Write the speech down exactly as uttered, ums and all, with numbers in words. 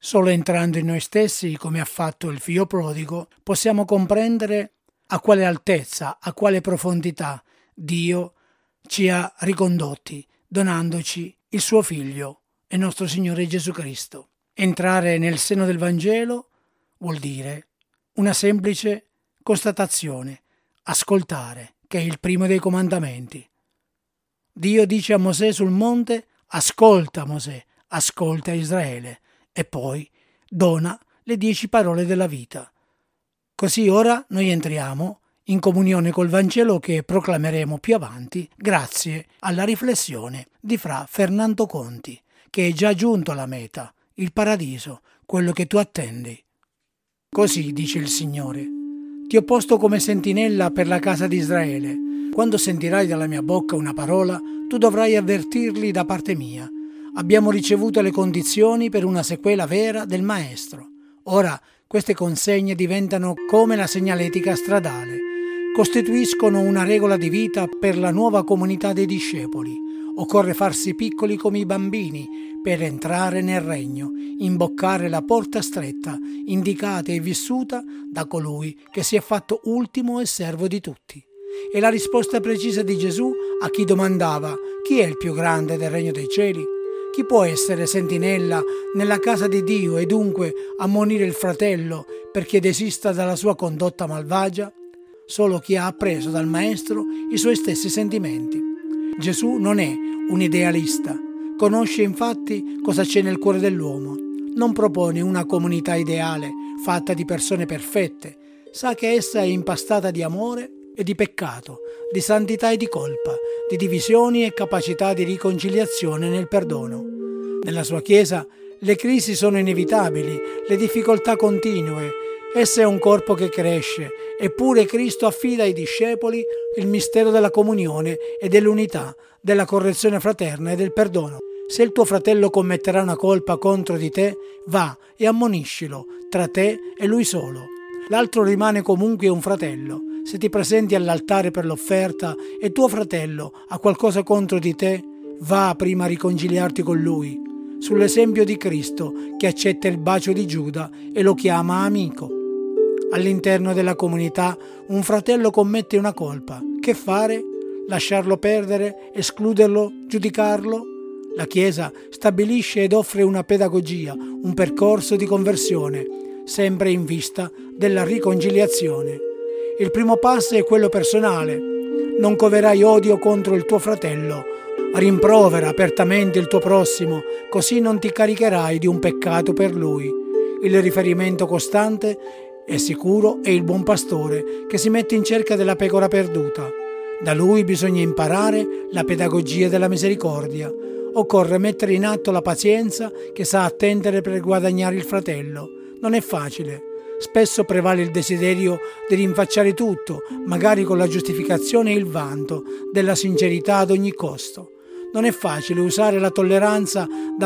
Solo entrando in noi stessi, come ha fatto il figlio prodigo, possiamo comprendere a quale altezza, a quale profondità Dio ci ha ricondotti, donandoci il suo Figlio e nostro Signore Gesù Cristo. Entrare nel seno del Vangelo vuol dire una semplice constatazione, ascoltare, che è il primo dei comandamenti. Dio dice a Mosè sul monte: ascolta Mosè, ascolta Israele, e poi dona le dieci parole della vita. Così ora noi entriamo in comunione col Vangelo che proclameremo più avanti grazie alla riflessione di fra Fernando Conti, che è già giunto alla meta, il paradiso, quello che tu attendi. Così dice il Signore: ti ho posto come sentinella per la casa di Israele. Quando sentirai dalla mia bocca una parola, tu dovrai avvertirli da parte mia. Abbiamo ricevuto le condizioni per una sequela vera del Maestro. Ora queste consegne diventano come la segnaletica stradale. Costituiscono una regola di vita per la nuova comunità dei discepoli. Occorre farsi piccoli come i bambini per entrare nel regno, imboccare la porta stretta, indicata e vissuta da colui che si è fatto ultimo e servo di tutti. E la risposta precisa di Gesù a chi domandava: chi è il più grande del regno dei cieli? Chi può essere sentinella nella casa di Dio e dunque ammonire il fratello perché desista dalla sua condotta malvagia? Solo chi ha appreso dal Maestro i suoi stessi sentimenti. Gesù non è un idealista, conosce infatti cosa c'è nel cuore dell'uomo. Non propone una comunità ideale fatta di persone perfette, sa che essa è impastata di amore e di peccato, di santità e di colpa, di divisioni e capacità di riconciliazione nel perdono. Nella sua Chiesa le crisi sono inevitabili, le difficoltà continue. Essa è un corpo che cresce, eppure Cristo affida ai discepoli il mistero della comunione e dell'unità, della correzione fraterna e del perdono. Se il tuo fratello commetterà una colpa contro di te, va e ammoniscilo tra te e lui solo. L'altro rimane comunque un fratello. Se ti presenti all'altare per l'offerta e tuo fratello ha qualcosa contro di te, va prima a riconciliarti con lui, sull'esempio di Cristo che accetta il bacio di Giuda e lo chiama amico. All'interno della comunità un fratello commette una colpa. Che fare? Lasciarlo perdere? Escluderlo? Giudicarlo? La Chiesa stabilisce ed offre una pedagogia, un percorso di conversione, sempre in vista della riconciliazione. Il primo passo è quello personale. Non coverai odio contro il tuo fratello. Rimprovera apertamente il tuo prossimo, così non ti caricherai di un peccato per lui. Il riferimento costante e sicuro è il buon pastore che si mette in cerca della pecora perduta. Da lui bisogna imparare la pedagogia della misericordia. Occorre mettere in atto la pazienza che sa attendere per guadagnare il fratello. Non è facile. Spesso prevale il desiderio di rinfacciare tutto, magari con la giustificazione e il vanto della sincerità ad ogni costo. Non è facile usare la tolleranza da